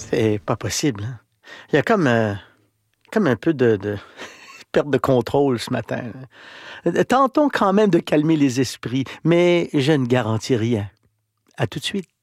C'est pas possible, hein. Il y a comme un peu de perte de contrôle ce matin, là. Tentons quand même de calmer les esprits, mais je ne garantis rien. À tout de suite.